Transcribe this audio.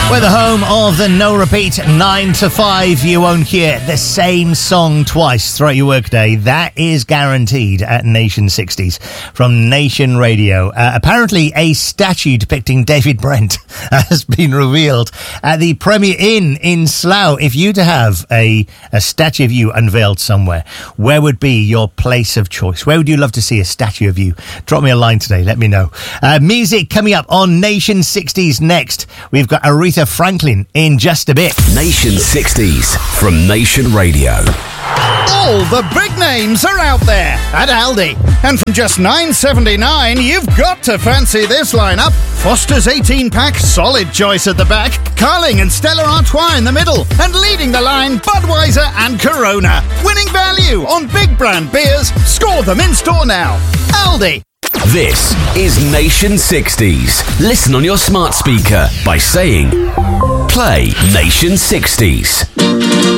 We're the home of the no repeat 9 to 5. You won't hear the same song twice throughout your workday. That is guaranteed at Nation 60s from Nation Radio. Apparently, a statue depicting David Brent has been revealed at the Premier Inn in Slough. If you to have a statue of you unveiled somewhere, where would be your place of choice? Where would you love to see a statue of you? Drop me a line today. Let me know. Music coming up on Nation 60s next. We've got Aretha Franklin in just a bit. Nation 60s from Nation Radio. All the big names are out there at Aldi. And from just $9.79, you've got to fancy this lineup. Foster's 18-pack, solid choice at the back. Carling and Stella Artois in the middle. And leading the line, Budweiser and Corona. Winning value on big brand beers. Score them in store now. Aldi. This is Nation 60s. Listen on your smart speaker by saying, play Nation 60s.